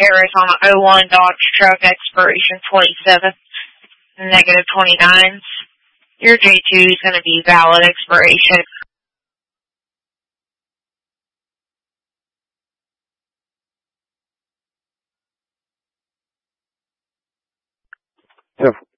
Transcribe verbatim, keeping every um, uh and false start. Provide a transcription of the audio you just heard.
errors on the oh one Dodge truck, expiration twenty-seven, negative twenty-nines. Your J two is going to be valid expiration. So